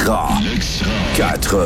Extra 80.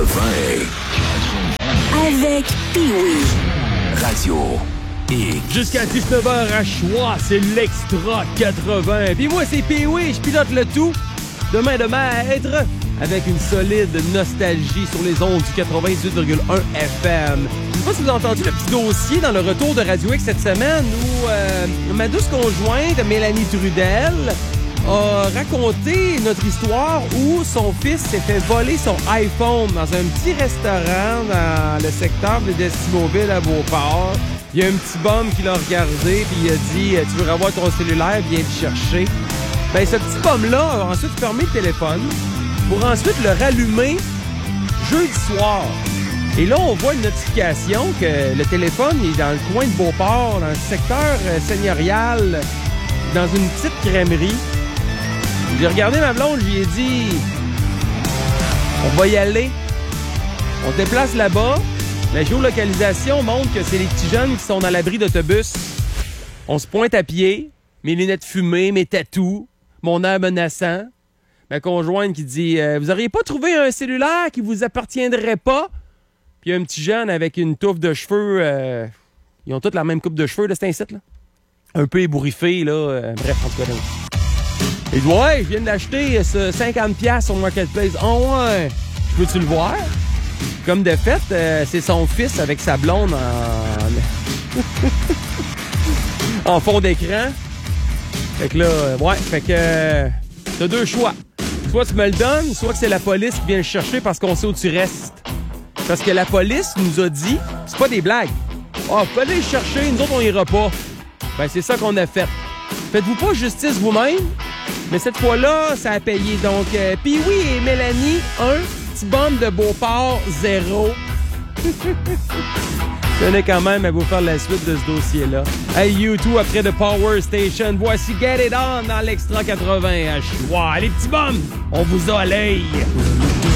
Avec Pee-Wee. Radio X. Jusqu'à 19h à Choix, c'est l'Extra 80. Puis moi, c'est Pee-Wee, je pilote le tout. Demain de maître, avec une solide nostalgie sur les ondes du 98,1 FM. Je sais pas si vous avez entendu le petit dossier dans le retour de Radio X cette semaine où ma douce conjointe, Mélanie Trudel, a raconté notre histoire où son fils s'est fait voler son iPhone dans un petit restaurant dans le secteur de Destimobile à Beauport. Il y a un petit bum qui l'a regardé puis il a dit « Tu veux avoir ton cellulaire? Viens le chercher. » Ben, ce petit pomme-là a ensuite fermé le téléphone pour ensuite le rallumer jeudi soir. Et là, on voit une notification que le téléphone est dans le coin de Beauport, dans le secteur seigneurial, dans une petite crèmerie. J'ai regardé ma blonde, je lui ai dit « On va y aller. On se déplace là-bas. La géolocalisation montre que c'est les petits jeunes qui sont dans l'abri d'autobus. On se pointe à pied, mes lunettes fumées, mes tatous, mon air menaçant. Ma conjointe qui dit « Vous auriez pas trouvé un cellulaire qui vous appartiendrait pas? » Puis un petit jeune avec une touffe de cheveux. Ils ont tous la même coupe de cheveux de cet incite, là. Un peu ébouriffé, là. Bref, en tout cas. Il dit « Ouais, je viens de l'acheter, ce 50$ sur Marketplace. Oh ouais, peux-tu le voir? » Comme de fait, c'est son fils avec sa blonde en fond d'écran. Fait que là, fait que t'as deux choix. Soit tu me le donnes, soit que c'est la police qui vient le chercher parce qu'on sait où tu restes. Parce que la police nous a dit, c'est pas des blagues. Ah, vous pouvez aller le chercher, nous autres on ira pas. Ben c'est ça qu'on a fait. Faites-vous pas justice vous-même, mais cette fois-là, ça a payé. Donc, Pee-Wee et Mélanie, 1, petit bum de Beauport, 0. Je tenais quand même à vous faire la suite de ce dossier-là. Hey, U2 après The Power Station. Voici Get It On dans l'Extra 80 à Choix. Les petits bums, on vous a à l'œil.